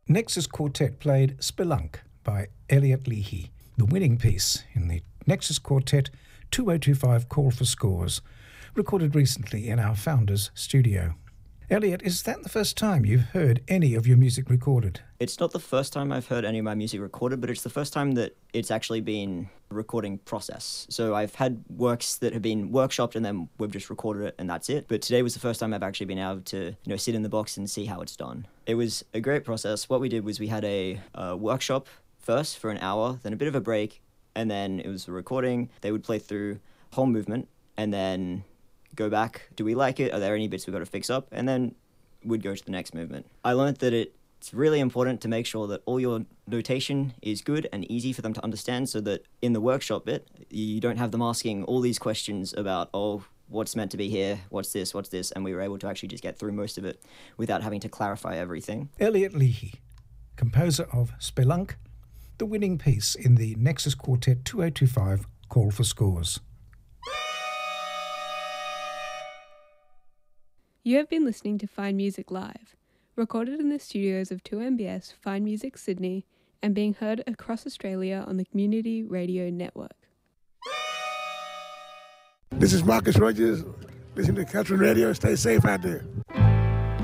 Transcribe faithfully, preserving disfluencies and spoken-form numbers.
Nexus Quartet played Spelunk by Elliot Leahy, the winning piece in the Nexus Quartet two oh two five Call for Scores, recorded recently in our founder's studio. Elliot, is that the first time you've heard any of your music recorded? It's not the first time I've heard any of my music recorded, but it's the first time that it's actually been a recording process. So I've had works that have been workshopped and then we've just recorded it and that's it. But today was the first time I've actually been able to, you know, sit in the box and see how it's done. It was a great process. What we did was we had a, a workshop first for an hour, then a bit of a break, and then it was a recording. They would play through whole movement and then go back. Do we like it? Are there any bits we've got to fix up? And then we'd go to the next movement. I learned that it's really important to make sure that all your notation is good and easy for them to understand so that in the workshop bit, you don't have them asking all these questions about, oh, what's meant to be here? What's this? What's this? And we were able to actually just get through most of it without having to clarify everything. Elliot Leahy, composer of Spelunk, the winning piece in the Nexus Quartet two oh two five Call for Scores. You have been listening to Fine Music Live, recorded in the studios of two M B S Fine Music Sydney and being heard across Australia on the Community Radio Network. This is Marcus Rogers. Listen to Country Radio. Stay safe out there.